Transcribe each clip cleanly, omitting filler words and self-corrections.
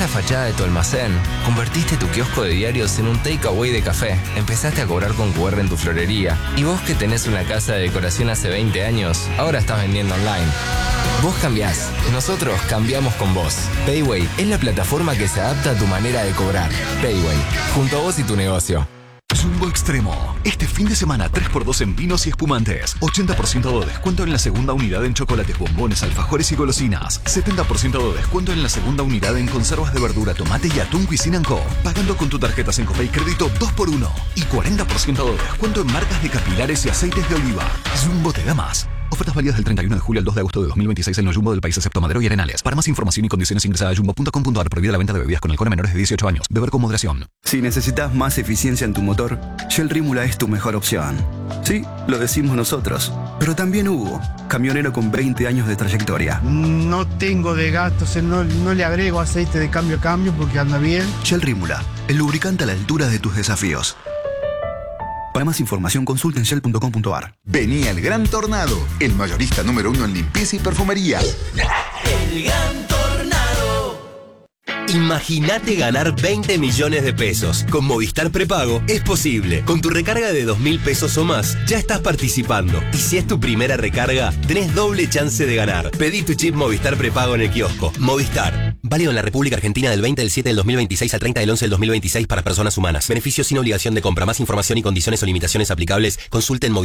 la fachada de tu almacén, convertiste tu kiosco de diarios en un takeaway de café, empezaste a cobrar con QR en tu florería, y vos que tenés una casa de decoración hace 20 años, ahora estás vendiendo online. Vos cambiás, nosotros cambiamos con vos. Payway es la plataforma que se adapta a tu manera de cobrar. Payway, junto a vos y tu negocio. Jumbo Extremo. Este fin de semana 3x2 en vinos y espumantes. 80% de descuento en la segunda unidad en chocolates, bombones, alfajores y golosinas. 70% de descuento en la segunda unidad en conservas de verdura, tomate y atún Cuisine & Co. Pagando con tu tarjeta Sencopay Crédito 2x1. Y 40% de descuento en marcas de capilares y aceites de oliva. Jumbo te da más. Ofertas válidas del 31 de julio al 2 de agosto de 2026 en los Jumbo del país excepto Madero y Arenales. Para más información y condiciones ingresa a jumbo.com.ar. Prohibida la venta de bebidas con alcohol a menores de 18 años. Beber con moderación. Si necesitas más eficiencia en tu motor, Shell Rímula es tu mejor opción. Sí, lo decimos nosotros. Pero también Hugo, camionero con 20 años de trayectoria. No tengo de gasto, no le agrego aceite de cambio a cambio porque anda bien. Shell Rímula, el lubricante a la altura de tus desafíos. Para más información consulta en shell.com.ar. Venía el Gran Tornado, el mayorista número 1 en limpieza y perfumería. El Gran Tornado. Imagínate ganar 20 millones de pesos. Con Movistar Prepago es posible. Con tu recarga de 2.000 pesos o más, ya estás participando. Y si es tu primera recarga, tenés doble chance de ganar. Pedí tu chip Movistar Prepago en el kiosco. Movistar. Válido en la República Argentina del 20 del 7 del 2026 al 30 del 11 del 2026 para personas humanas. Beneficios sin obligación de compra. Más información y condiciones o limitaciones aplicables. Consulte en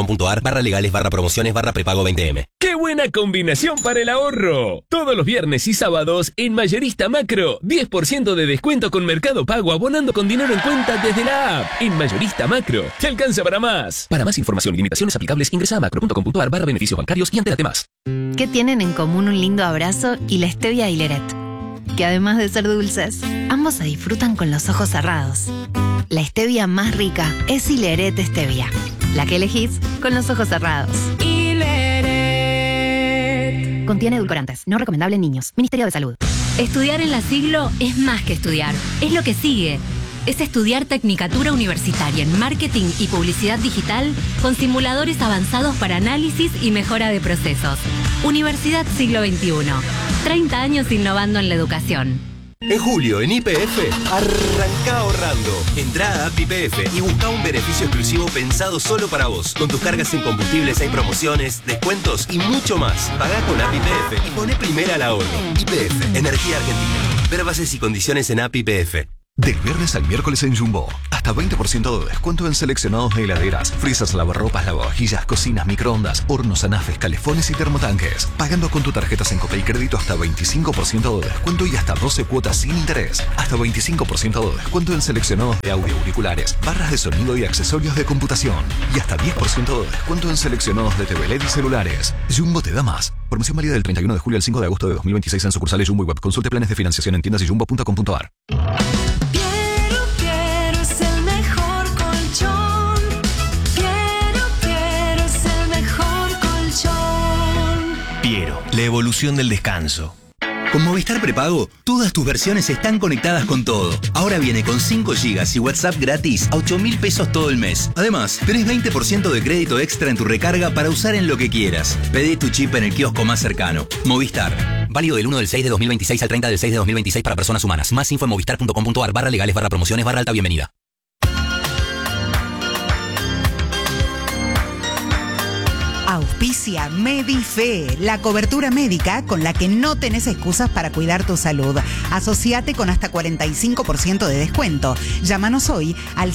movistar.com.ar/legales/promociones/prepago 20M. ¡Qué buena combinación para el ahorro! Todos los viernes y sábados en Mayorista Macro, 10% de descuento con Mercado Pago abonando con dinero en cuenta desde la app. En Mayorista Macro, te alcanza para más. Para más información y limitaciones aplicables, ingresa a macro.com.ar/beneficios bancarios y entérate más. ¿Qué tienen en común un lindo abrazo y la stevia y Leret? Que además de ser dulces, ambos se disfrutan con los ojos cerrados. La stevia más rica es Hileret Stevia, la que elegís con los ojos cerrados. Hileret. Contiene edulcorantes, no recomendable en niños. Ministerio de Salud. Estudiar en la Siglo es más que estudiar, es lo que sigue. Es estudiar Tecnicatura Universitaria en Marketing y Publicidad Digital con simuladores avanzados para análisis y mejora de procesos. Universidad Siglo XXI. 30 años innovando en la educación. En julio, en YPF, arranca ahorrando. Entrá a App YPF y busca un beneficio exclusivo pensado solo para vos. Con tus cargas en combustibles hay promociones, descuentos y mucho más. Pagá con App YPF y poné primera al ahorro. YPF, Energía Argentina. Ver bases y condiciones en App YPF. Del viernes al miércoles en Jumbo, hasta 20% de descuento en seleccionados de heladeras, freezers, lavarropas, lavavajillas, cocinas, microondas, hornos, anafes, calefones y termotanques. Pagando con tu tarjeta Sencopay Crédito hasta 25% de descuento y hasta 12 cuotas sin interés. Hasta 25% de descuento en seleccionados de audio, auriculares, barras de sonido y accesorios de computación. Y hasta 10% de descuento en seleccionados de TV LED y celulares. Jumbo te da más. Promoción válida del 31 de julio al 5 de agosto de 2026 en sucursales Jumbo y Web. Consulte planes de financiación en tiendas y jumbo.com.ar. La evolución del descanso. Con Movistar Prepago, todas tus versiones están conectadas con todo. Ahora viene con 5 GB y WhatsApp gratis a 8.000 pesos todo el mes. Además, tenés 20% de crédito extra en tu recarga para usar en lo que quieras. Pedí tu chip en el kiosco más cercano. Movistar. Válido del 1 del 6 de 2026 al 30 del 6 de 2026 para personas humanas. Más info en movistar.com.ar/legales/promociones/alta bienvenida. Auspicia Medife, la cobertura médica con la que no tenés excusas para cuidar tu salud. Asociate con hasta 45% de descuento. Llámanos hoy al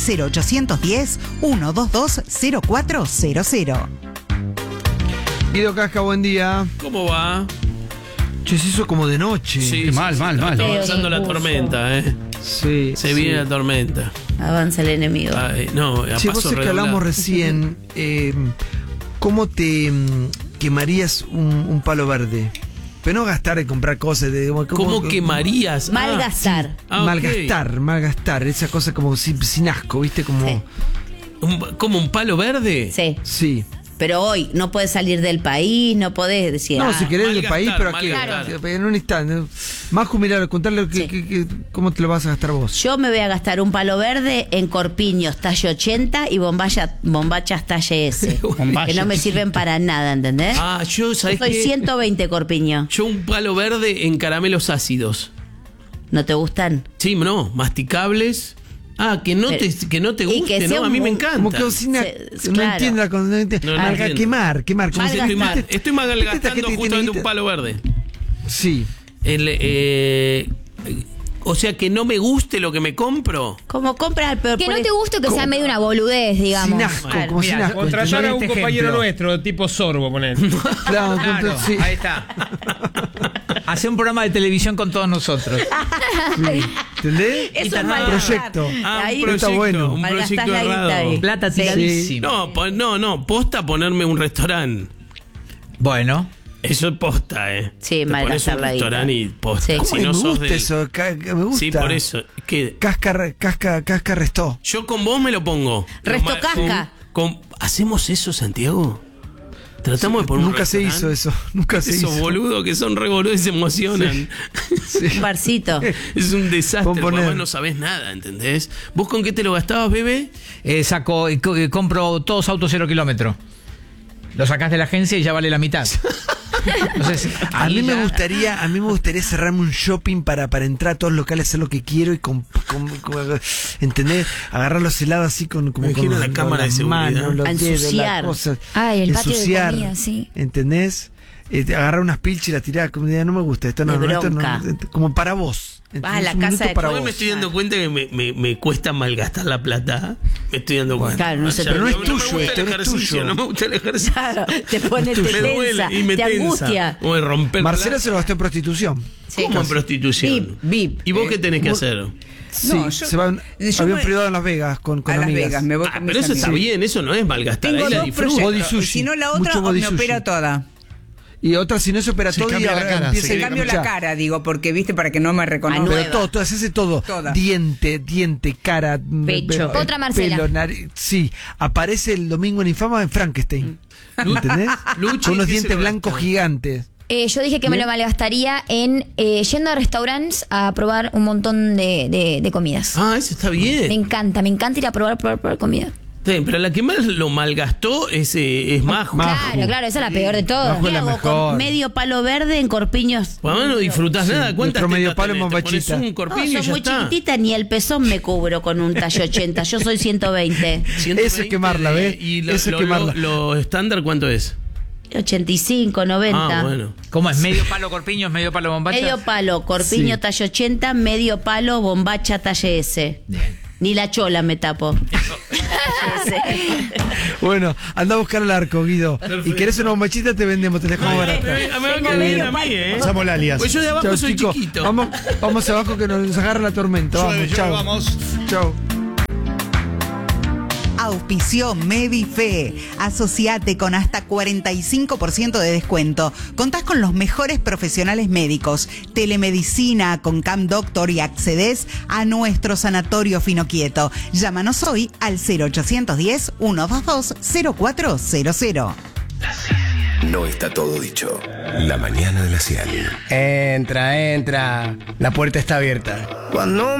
0810-122-0400. Guido Casca, buen día. ¿Cómo va? Che, se hizo como de noche. Sí, mal. Está avanzando la tormenta, Sí. Se viene la tormenta. Avanza el enemigo. Ay, no, a Sí, paso vos es que regular. hablamos recién. ¿Cómo te quemarías un palo verde? Pero no gastar en comprar cosas. ¿Cómo quemarías? Malgastar. Malgastar. Esa cosa como sin asco, ¿viste? Como... Sí. ¿Como un palo verde? Sí. Sí. Pero hoy no podés salir del país, no podés decir... No, si querés del país, pero aquí, Claro. en un instante. Majo, mirá, contarle cómo te lo vas a gastar vos. Yo me voy a gastar un palo verde en corpiños talle 80 y bombachas talle S. Que no me sirven para nada, ¿entendés? Yo, ¿sabés soy qué? 120 corpiños. Yo un palo verde en caramelos ácidos. ¿No te gustan? Sí, no, masticables. Ah, que no te y que guste, sea ¿no? A mí me un- encanta. Como cocina, no claro. entiendo la no entiendo. No, no entiendo. Quemar. Como si- Estoy malgastando justamente un palo verde. Sí. O sea, que no me guste lo que me compro. Como compras al Que no te guste, que sea medio una boludez, digamos. Sin asco, Claro. como sin Mira, asco. contratar a un ¿entendés? compañero Ejemplo. nuestro, tipo Sorbo, poner. Claro, Claro, sí. ahí está. Hacer un programa de televisión con todos nosotros. ¿Entendés? Eso es Proyecto. Ahí un está proyecto, bueno. un malgastás proyecto la guita errado. ahí. Plata Sí. tiradísima. No, posta ponerme un restaurante. Bueno. Eso es posta, Sí, Te pones malgastar un la guita. restaurante y posta. Sí. ¿Cómo Si que no me sos gusta del- eso? Me gusta. Sí, por eso. Que Casca restó. yo con vos me lo pongo. Resto Con- casca. ¿Hacemos eso, Santiago? Tratamos de poner un Nunca se restaurante. hizo eso. Nunca se Esos hizo. boludos que son re boludos y se emocionan. Un barcito. Es un desastre, Pon porque poner. además no sabés nada, ¿entendés? ¿Vos con qué te lo gastabas, bebé? Compro todos autos 0 kilómetros. Lo sacás de la agencia y ya vale la mitad. Entonces, A ahí mí me ya- gustaría cerrarme un shopping para entrar a todos los locales, hacer lo que quiero y ¿entendés? Agarrar los helados así como con imagino la cámara de las seguridad. manos, los A dedos, las ensuciar. cosas. Ay, el patio de Ensuciar, comida, sí. ¿entendés? Agarrar unas pilchas y las tirar, como no me gusta, esto no, De esto no, bronca. como para vos. Vas a la Un casa minuto de para Hoy vos. me estoy dando cuenta que me cuesta malgastar la plata. Me estoy dando cuenta. Claro, no O se sea, te- Pero no es me tuyo gusta esto, el no es ejercicio, tuyo. no me gusta el ejercicio. Claro, te pone, te Me tensa, duele y me te tensa. angustia. O de romper Marcela plata. se lo gastó en prostitución. Sí. ¿Cómo en prostitución? VIP. ¿Y vos qué tenés que hacer? Sí, yo- se va yo había un me- privado en Las Vegas con a Las amigas. Vegas, me voy Ah, con pero mis eso está amigas. bien, eso no es malgastar. Tengo Ahí la dos disfruto. Body proyectos. Y sushi, si no, la mucho otra body me sushi. opero toda. Y otra, si no se opera Se todo y cambia la ahora cara, empieza Se a cambio la escuchar. cara, digo, porque viste, para que no me reconozca. Pero todo, se hace todo. Toda. Diente, cara, Pecho. Otra Marcela. pelo, nariz. Sí, aparece el domingo en Infama en Frankenstein. ¿Entendés? Luchi, Con unos ¿qué se dientes lo blancos gasta? gigantes. Yo dije que me lo malgastaría en yendo a restaurantes a probar un montón de comidas. Ah, eso está bien. Me encanta ir a probar comida. Sí, pero la que más lo malgastó es Majo. Claro, esa es la peor de todas. ¿Qué hago con medio palo verde en corpiños? Bueno, no disfrutás nada. ¿Cuántas nuestro medio tetas palo en tenés? Te pones bombachita. un No, corpiño y soy ya muy está. chiquitita, ni el pezón me cubro con un tallo 80. Yo soy 120. 120 Eso es quemarla, ¿ves? Y Eso es quemarla. lo estándar, ¿cuánto es? 85, 90. Ah, bueno. ¿Cómo es? ¿Medio palo corpiños, medio palo bombacha? Medio palo, corpiño Sí. talle 80, medio palo, bombacha talle S. Ni la chola me tapo. Bueno, anda a buscar el arco, Guido. Y querés una bombachita, te vendemos, te dejamos barata. Me va a quedar bien a mí, Pasamos la alias. Pues yo de abajo Chau, soy chicos. chiquito. Vamos abajo que nos agarra la tormenta. Vamos, Llueve, chao. vamos. Chao. Auspició Medife. Asociate con hasta 45% de descuento. Contás con los mejores profesionales médicos, telemedicina con Cam Doctor y accedes a nuestro sanatorio Finoquieto. Llámanos hoy al 0810-122-0400. No está todo dicho. La mañana de la 100. Entra. La puerta está abierta. Cuando